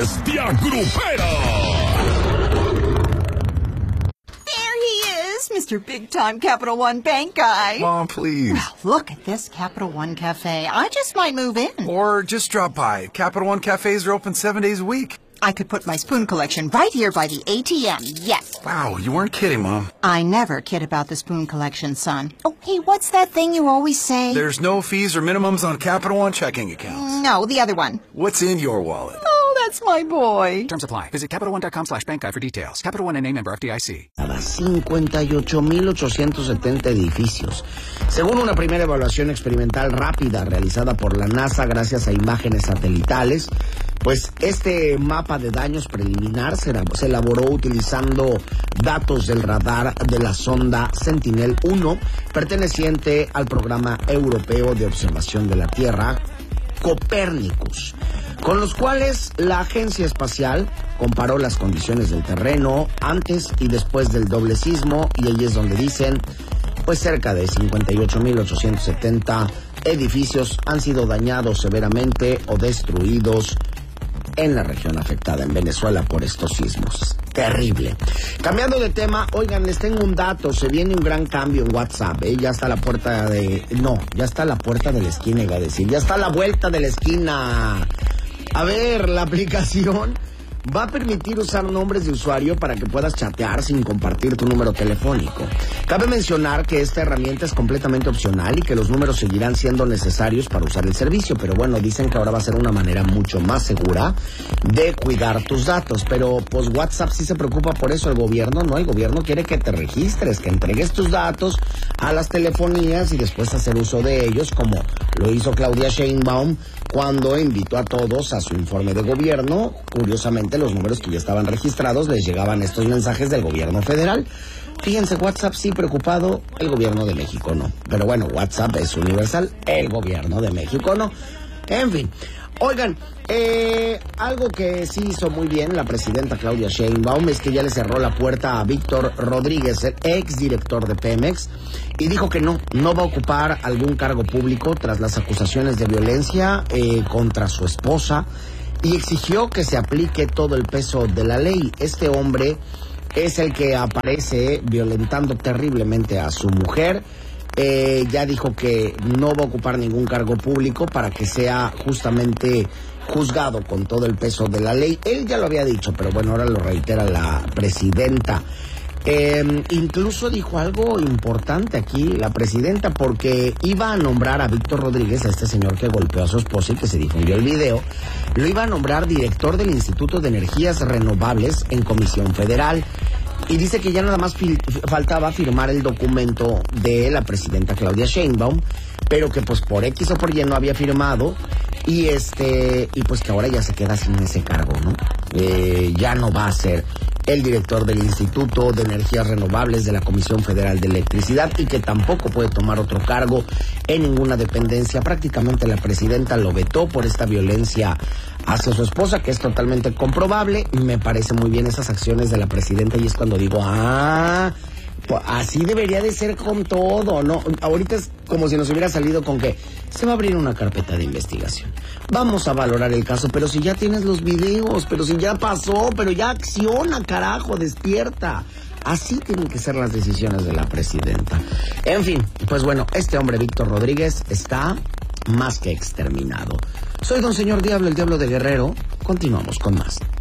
bestia grupera. Mr. Big-Time Capital One Bank guy. Mom, please. Well, look at this Capital One Cafe. I just might move in. Or just drop by. Capital One cafes are open 7 days a week. I could put my spoon collection right here by the ATM, yes. Wow, you weren't kidding, Mom. I never kid about the spoon collection, son. Oh, hey, what's that thing you always say? There's no fees or minimums on Capital One checking accounts. No, the other one. What's in your wallet? Oh, that's my boy. Terms apply. Visit CapitalOne.com/bankguide for details. Capital One NA, member FDIC. 58,870 edificios. Según una primera evaluación experimental rápida realizada por la NASA gracias a imágenes satelitales, pues este mapa de daños preliminar se elaboró utilizando datos del radar de la sonda Sentinel-1, perteneciente al programa europeo de observación de la Tierra, Copernicus, con los cuales la agencia espacial comparó las condiciones del terreno antes y después del doble sismo, y ahí es donde dicen, pues cerca de 58,870 edificios han sido dañados severamente o destruidos en la región afectada en Venezuela por estos sismos. Terrible. Cambiando de tema, oigan, les tengo un dato. Se viene un gran cambio en WhatsApp. Ya está a la puerta de... No, ya está a la puerta de la esquina, iba a decir. Ya está a la vuelta de la esquina. A ver, la aplicación va a permitir usar nombres de usuario para que puedas chatear sin compartir tu número telefónico. Cabe mencionar que esta herramienta es completamente opcional y que los números seguirán siendo necesarios para usar el servicio, pero bueno, dicen que ahora va a ser una manera mucho más segura de cuidar tus datos. Pero pues WhatsApp sí se preocupa por eso, el gobierno no, el gobierno quiere que te registres, que entregues tus datos a las telefonías y después hacer uso de ellos, como lo hizo Claudia Sheinbaum cuando invitó a todos a su informe de gobierno. Curiosamente, los números que ya estaban registrados les llegaban estos mensajes del gobierno federal. Fíjense, WhatsApp sí preocupado, el gobierno de México no. Pero bueno, WhatsApp es universal, el gobierno de México no. En fin, oigan, algo que sí hizo muy bien la presidenta Claudia Sheinbaum es que ya le cerró la puerta a Víctor Rodríguez, el exdirector de Pemex, y dijo que no va a ocupar algún cargo público tras las acusaciones de violencia contra su esposa, y exigió que se aplique todo el peso de la ley. Este hombre es el que aparece violentando terriblemente a su mujer. Ya dijo que no va a ocupar ningún cargo público para que sea justamente juzgado con todo el peso de la ley. Él ya lo había dicho, pero bueno, ahora lo reitera la presidenta. Incluso dijo algo importante aquí la presidenta, porque iba a nombrar a Víctor Rodríguez, a este señor que golpeó a su esposa y que se difundió el video, lo iba a nombrar director del Instituto de Energías Renovables en Comisión Federal. Y dice que ya nada más faltaba firmar el documento de la presidenta Claudia Sheinbaum, pero que pues por X o por Y no había firmado, y pues que ahora ya se queda sin ese cargo, ¿no? Ya no va a ser el director del Instituto de Energías Renovables de la Comisión Federal de Electricidad, y que tampoco puede tomar otro cargo en ninguna dependencia. Prácticamente la presidenta lo vetó por esta violencia hacia su esposa, que es totalmente comprobable. Me parece muy bien esas acciones de la presidenta, y es cuando digo, pues así debería de ser con todo, ¿no? Ahorita es como si nos hubiera salido con que se va a abrir una carpeta de investigación. Vamos a valorar el caso, pero si ya tienes los videos, pero si ya pasó, pero ya acciona, carajo, despierta. Así tienen que ser las decisiones de la presidenta. En fin, pues bueno, este hombre, Víctor Rodríguez, está más que exterminado. Soy Don Señor Diablo, el Diablo de Guerrero. Continuamos con más.